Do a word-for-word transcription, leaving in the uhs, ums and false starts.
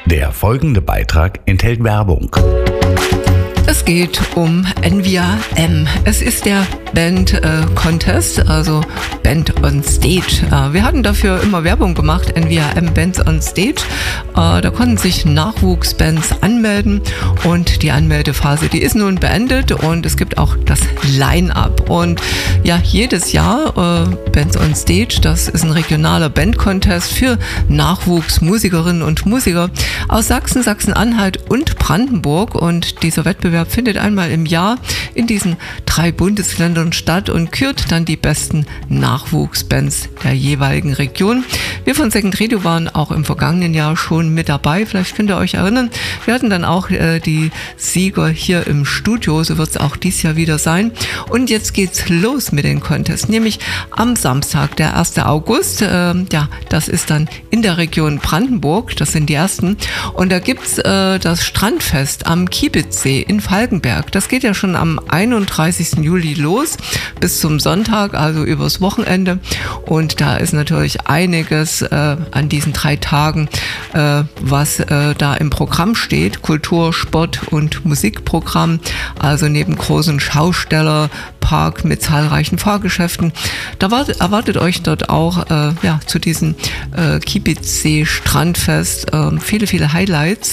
Der folgende Beitrag enthält Werbung. Es geht um N V R M. Es ist der Band äh, Contest, also Band on Stage. Äh, wir hatten dafür immer Werbung gemacht, N V R M Bands on Stage. Äh, da konnten sich Nachwuchsbands anmelden und die Anmeldephase, die ist nun beendet und es gibt auch das Line-Up. Und ja, jedes Jahr äh, Bands on Stage, das ist ein regionaler Band-Contest für Nachwuchsmusikerinnen und Musiker aus Sachsen, Sachsen-Anhalt und Brandenburg. Und dieser Wettbewerb findet einmal im Jahr in diesen drei Bundesländern statt und kürt dann die besten Nachwuchsbands der jeweiligen Region. Wir von Second Radio waren auch im vergangenen Jahr schon mit dabei. Vielleicht könnt ihr euch erinnern, wir hatten dann auch äh, die Sieger hier im Studio. So wird es auch dieses Jahr wieder sein. Und jetzt geht's los mit den Contests, nämlich am Samstag, der ersten August. Äh, ja, das ist dann in der Region Brandenburg. Das sind die ersten. Und da gibt's äh, das Strandfest am Kiebitzsee in Falkenberg. Das geht ja schon am einunddreißigsten Juli los bis zum Sonntag, also übers Wochenende. Und da ist natürlich einiges äh, an diesen drei Tagen, äh, was äh, da im Programm steht. Kultur, Sport und Musikprogramm. Also neben großen Schaustellerpark mit zahlreichen Fahrgeschäften. Da wartet, erwartet euch dort auch äh, ja, zu diesem äh, Kiebitzsee Strandfest äh, viele, viele Highlights.